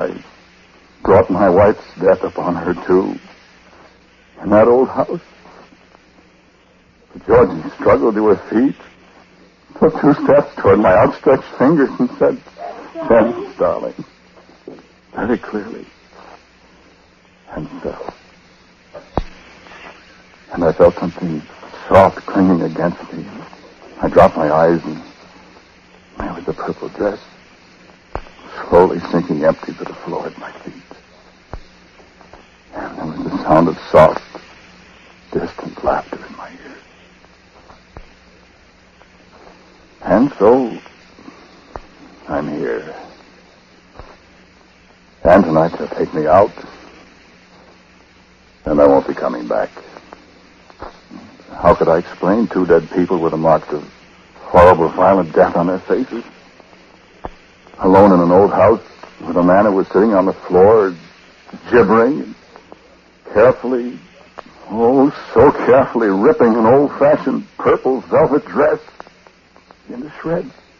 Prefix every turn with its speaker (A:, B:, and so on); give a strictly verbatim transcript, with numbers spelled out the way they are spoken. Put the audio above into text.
A: I brought my wife's death upon her, too. In that old house. Georgie struggled to her feet, took two steps toward my outstretched fingers and said, "Thanks, darling," very clearly, and fell. And I felt something soft clinging against me. I dropped my eyes, and there was the purple dress slowly sinking empty to the floor at my feet. And there was the sound of soft, distant laughter in my ears. And so, I'm here. And tonight they'll take me out, and I won't be coming back. How could I explain two dead people with the marks of horrible, violent death on their faces? Alone in an old house with a man who was sitting on the floor, gibbering, and carefully, oh, so carefully ripping an old-fashioned purple velvet dress into shreds.